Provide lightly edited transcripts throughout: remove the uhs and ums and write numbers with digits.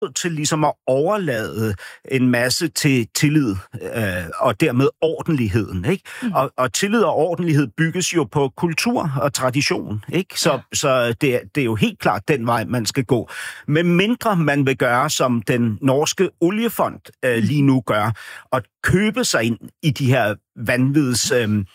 til ligesom at overlade en masse til tillid og dermed ordentligheden, ikke? Og tillid og ordentlighed bygges jo på kultur og tradition, ikke? Så det er jo helt klart den vej, man skal gå. Med mindre man vil gøre, som den norske oliefond lige nu gør, og købe sig ind i de her vanvids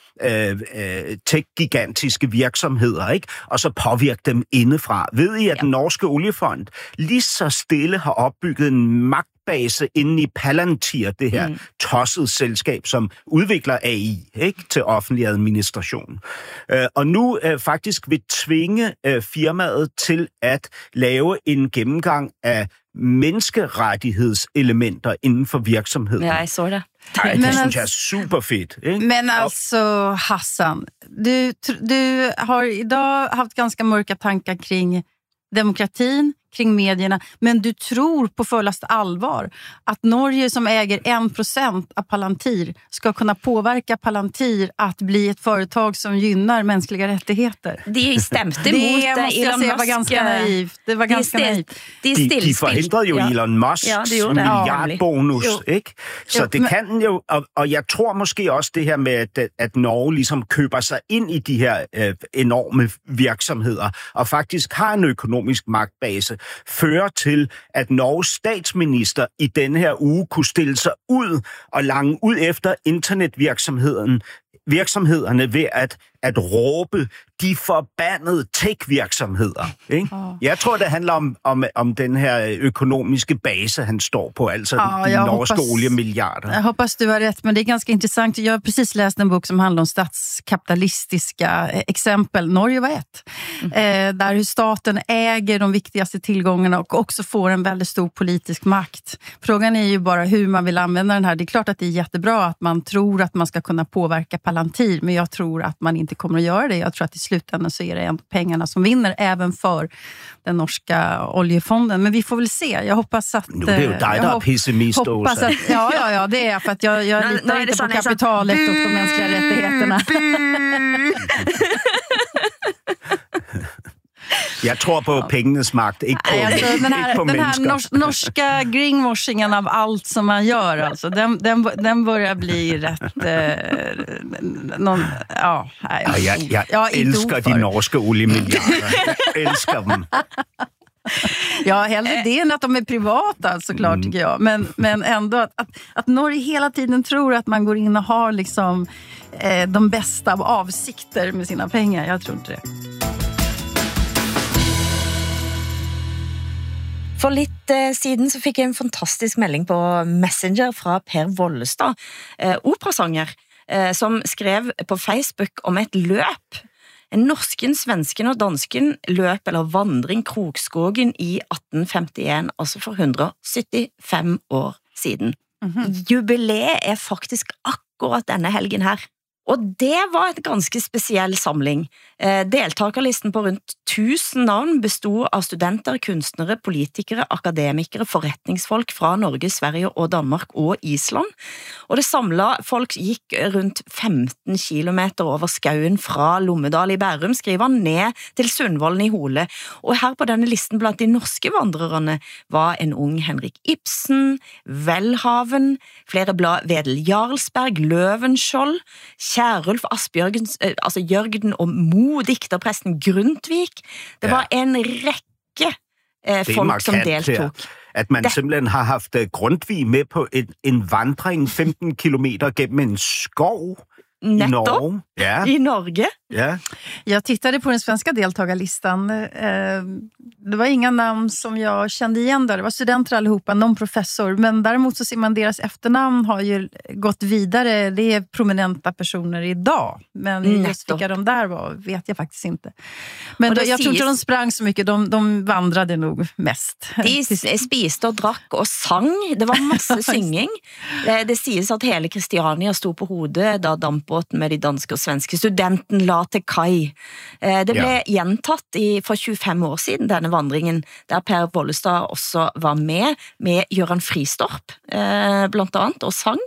tech-gigantiske virksomheder, ikke? Og så påvirke dem indefra. Ved I, at den norske oliefond lige så stille har opbygget en magtbase inde i Palantir, det her tossede selskab, som udvikler AI, ikke? Til offentlig administration. Og nu faktisk vil tvinge firmaet til at lave en gennemgang af menneskerettighedselementer inden for virksomheden. Ja, jeg så det. Ej, det synes jeg er super fedt. Ikke? Men alltså, Hassan, du har idag haft ganska mörka tankar kring demokratin, kring medierna, men du tror på fullast allvar att Norge som äger 1% av Palantir ska kunna påverka Palantir att bli ett företag som gynnar mänskliga rättigheter. De stämte mot det måste jag säga var ganska naivt. Det var ganska naivt. De forhindrede jo Elon Musks milliardbonus, ikke? Så det kan jo, og jeg tror måske også det her med, at Norge ligesom køber sig ind i de her enorme virksomheder, og faktisk har en økonomisk magtbase, fører til, at Norges statsminister i denne her uge kunne stille sig ud og lange ud efter virksomhederne ved at råbe de forbandede tech-virksomheder. Ikke? Jeg tror, det handler om den her økonomiske base, han står på, altså de norske oliemilliarder. Jag hoppas du har rätt, men det är ganska intressant. Jag har precis läst en bok som handlar om statskapitalistiska exempel. Norge var ett. Där hur staten äger de viktigaste tillgångarna och också får en väldigt stor politisk makt. Frågan är ju bara hur man vill använda den här. Det är klart att det är jättebra att man tror att man ska kunna påverka Palantir, men jag tror att man inte kommer att göra det. Jag tror att i slutändan så är det ändå pengarna som vinner även för den norska oljefonden. Men vi får väl se. Jag hoppas att... Nu är det ju dig, der er pessimist også. Ja, det är för att jag litar inte på kapitalet och de mänskliga rättigheterna. Jeg tror på pengenes magt, ikke på, alltså, den här norska greenwashingen av allt som man gör, alltså, den börjar bli rätt... Jeg elsker de norske oliemilliarder. Jeg elsker dem. Ja, hellre det än att de är privata såklart tycker jag. Men ändå att Norge hela tiden tror att man går in och har liksom, de bästa av avsikter med sina pengar. Jag tror inte det. For litt siden så fikk jeg en fantastisk melding på Messenger fra Per Vollestad, operasanger, som skrev på Facebook om et løp. En norsken, svensken og dansken løp eller vandring Krokskogen i 1851, altså for 175 år siden. Jubileet faktisk akkurat denne helgen her. Og det var et ganske spesiell samling. Deltakerlisten på rundt 1000 navn bestod av studenter, kunstnere, politikere, akademikere, forretningsfolk fra Norge, Sverige og Danmark og Island. Og det samlede folk gikk rundt 15 kilometer over skauen fra Lommedal i Bærum, skriver han, ned til Sundvolden i Hole. Og her på denne listen blant de norske vandrerne var en ung Henrik Ibsen, Welhaven, flere blad Vedel Jarlsberg, Løvenskiold, Kjærulf Asbjørgen, altså Jørgen og Mo, dikterpresten Grundtvig. Det var en rekke folk som deltog. At man simpelthen har haft Grundtvig med på en vandring 15 kilometer gennem en skov i Norge. Ja. I Norge. Ja. Jag tittade på den svenska deltagarlistan. Det var inga namn som jag kände igen där. Det var studenter allihopa, någon professor. Men däremot så ser man deras efternamn har ju gått vidare. Det är prominenta personer idag. Men just vilka de där var vet jag faktiskt inte. Men jag tror inte de sprang så mycket. De vandrade nog mest. De spiste og drakk og sang. Det var masse synging. Det sies at hele Kristiania stod på hodet da dampbåten med de danske og svenske studenten la til kai. Det ble gjentatt for 25 år siden, denne vandringen, der Per Vollestad også var med Göran Fristorp, blant annet, og sang.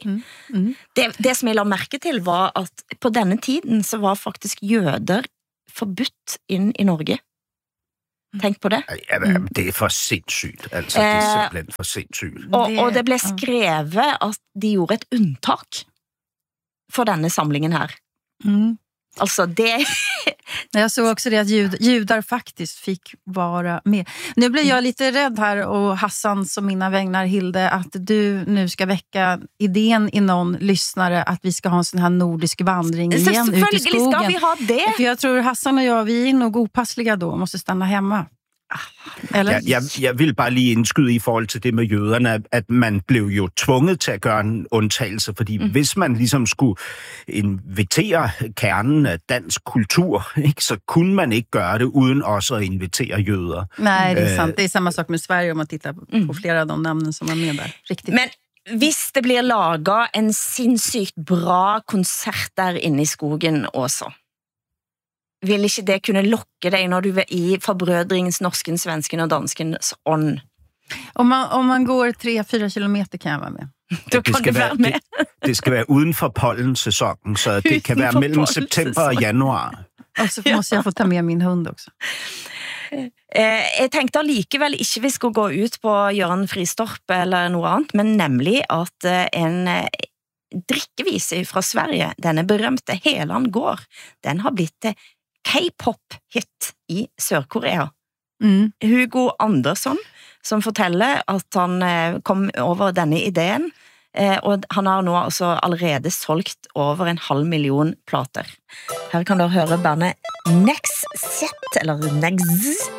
Det som jeg la merke til var at på denne tiden så var faktisk jøder forbudt inn i Norge. Tænk på det. Ja, det for sindssygt. Altså, det simpelthen for sindssygt. Og det blev skrevet at de gjorde et undtak for denne samlingen her. Altså det... Jag såg också det att judar faktiskt fick vara med. Nu blir jag lite rädd här och Hassan som mina vägnar Hilde att du nu ska väcka idén i någon lyssnare att vi ska ha en sån här nordisk vandring igen ut i skogen. Ska vi ha det? För jag tror Hassan och jag, vi är nog opassliga då, måste stanna hemma. Eller? Jeg vil bare lige indskyde i forhold til det med jøderne, at man blev jo tvunget til at gøre en undtagelse, fordi hvis man ligesom skulle invitere kernen af dansk kultur, ikke, så kunne man ikke gøre det uden også at invitere jøder. Nej, det är sant. Det är samma sak med Sverige om man tittar på flera av de namnen som var med där. Riktigt. Men hvis det blir laget en sindssygt bra koncert der inne i skogen også, vil ikke det kunne lokke deg når du er i forbrødringens norsken, svensken og danskens ånd? Om man går 3-4 kilometer kan jeg være med. Du kan du være med. Det skal være uden for pollensæsonen, så det kan være mellem september og januar. Og så måste jeg få ta med min hund også. Jeg tenkte allikevel ikke vi skulle gå ut på Jørgen Fristorp eller noe annet, men nemlig at en drikkevise fra Sverige, denne berømte Heland gård, den har blitt til K-pop-hit i Sør-Korea. Hugo Andersson, som forteller at han kom over denne ideen, og han har nå altså allerede solgt over 500.000 plater. Her kan du høre bandet Next Set, eller Next